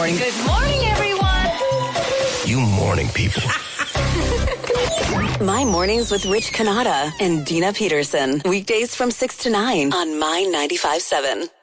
Good morning, everyone. You morning people. My Mornings with Rich Canada and Dina Peterson. Weekdays from 6 to 9 on My 95.7.